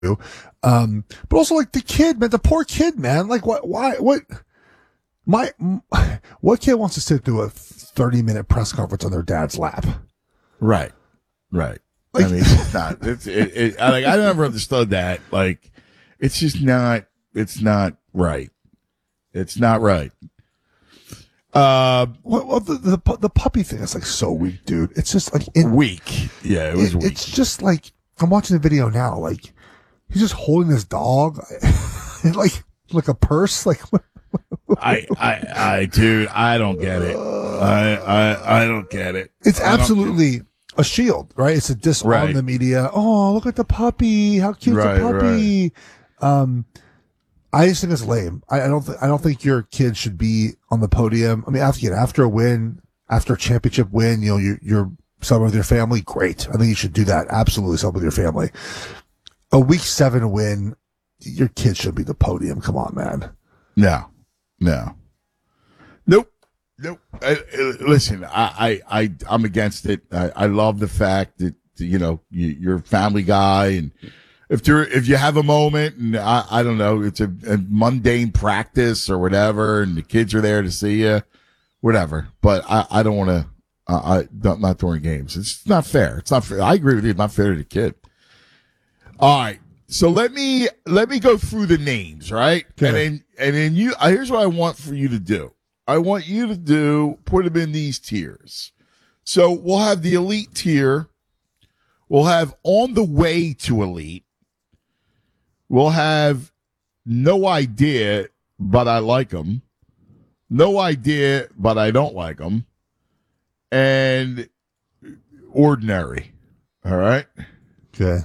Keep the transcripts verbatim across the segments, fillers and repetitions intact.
Um, but also like the kid, man, the poor kid, man. Like what? Why? What? My what kid wants to sit through a thirty minute press conference on their dad's lap? Right, right. Like, I mean, it's not. It's it, it, I, like I never understood that. Like, it's just not. It's not right. It's not right. Uh, well, well the, the the puppy thing is like so weak, dude. It's just like in, weak. Yeah, it was it, weak. It's just like I'm watching the video now. Like he's just holding this dog, like like a purse. Like I I I dude, I don't get it. I I I don't get it. It's I absolutely a shield, right? It's a disarm Right. the media. Oh, look at the puppy! How cute Right, the puppy! Um, I just think it's lame. I, I don't. Th- I don't think your kid should be on the podium. I mean, after you know, after a win, after a championship win, you know, you're, you're celebrating with your family. Great. I think you should do that. Absolutely celebrate with your family. A week seven win, your kid should be the podium. Come on, man. No, no, nope, nope. I, I, listen, I, I, I, I'm against it. I, I love the fact that you know you, you're a family guy, and if there, if you have a moment, and I, I don't know, it's a, a mundane practice or whatever, and the kids are there to see you, whatever. But I, I don't want to. Uh, I not, not during games. It's not fair. It's not fair. I agree with you. It's not fair to the kid. All right. So let me let me go through the names, right? Okay. And then and then you uh, here's what I want for you to do. I want you to do put them in these tiers. So we'll have the elite tier. We'll have on the way to elite. We'll have no idea, but I like them. No idea, but I don't like them. And ordinary. All right? Okay.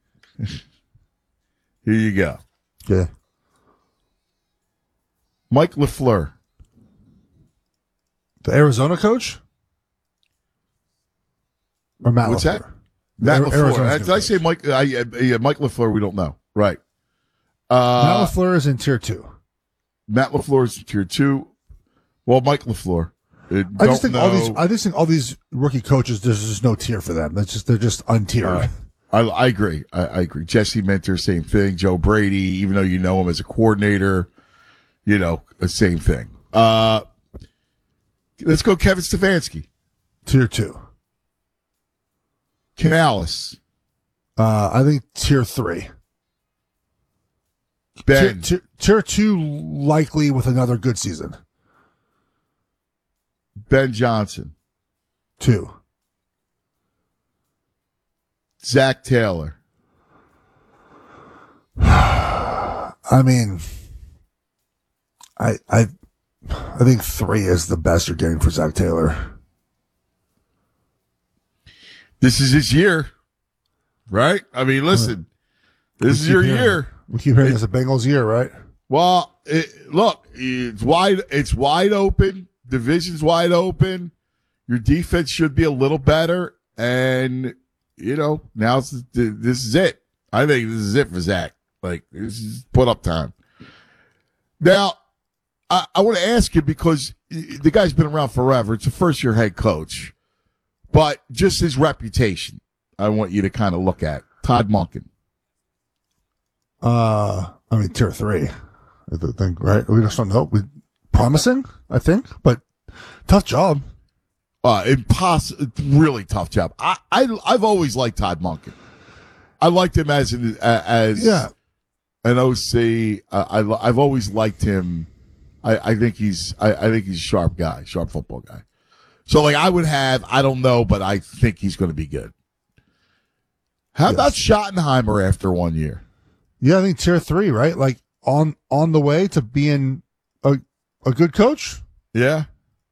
Here you go. Okay. Mike LaFleur. The Arizona coach? Or Matt What's LaFleur? that? Matt Ari- LaFleur. Arizona's Did new I say coach. Mike? Uh, yeah, yeah, Mike LaFleur, we don't know. Right. Matt Uh, LaFleur is in tier two. Matt LaFleur is tier two. Well, Mike LaFleur. Uh, I just don't think all know. these. I just think all these rookie coaches. There's just no tier for them. That's just they're just untiered. Uh, I, I agree. I, I agree. Jesse Minter, same thing. Joe Brady, even though you know him as a coordinator, you know, the same thing. Uh, let's go Kevin Stefanski. Tier two. Canales. Uh, I think tier three. Tier, Ben. tier, tier two likely with another good season. Ben Johnson. Two. Zach Taylor. I mean, I I I think three is the best you're getting for Zach Taylor. This is his year, right? I mean, listen, this is your hearing, year. We keep hearing it's a Bengals year, right? Well, it, look, it's wide. It's wide open. Division's wide open. Your defense should be a little better, and you know now it's, this is it. I think this is it for Zach. Like this is put up time. Now, I, I want to ask you because the guy's been around forever. It's a first year head coach, but just his reputation, I want you to kind of look at Todd Monken. Uh, I mean, tier three, I think, right? We just don't know. We, promising, I think, but tough job. Uh, impossible, really tough job. I, I, I've always liked Todd Monken. I liked him as an, as Yeah. an O C. Uh, I, I've always liked him. I, I think he's, I, I think he's a sharp guy, sharp football guy. So like I would have, I don't know, but I think he's going to be good. How Yes. about Schottenheimer after one year? Yeah, I think tier three, right? Like on on the way to being a a good coach. Yeah.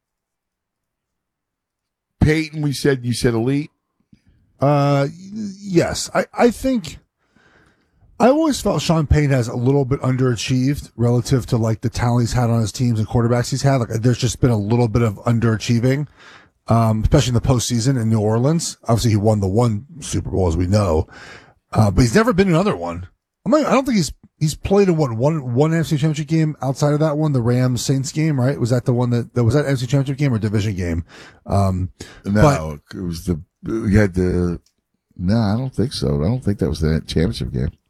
Peyton, we said, you said elite. Uh, yes, I I think I always felt Sean Payton has a little bit underachieved relative to like the talent he's had on his teams and quarterbacks he's had. Like there's just been a little bit of underachieving, um, especially in the postseason in New Orleans. Obviously, he won the one Super Bowl as we know, uh, but he's never been in another one. I mean, I don't think he's he's played in what one one N F C Championship game outside of that one, the Rams Saints game, right? Was that the one that, that was that N F C Championship game or division game? Um, No, it was the, we had the, no, I don't think so. I don't think that was the championship game.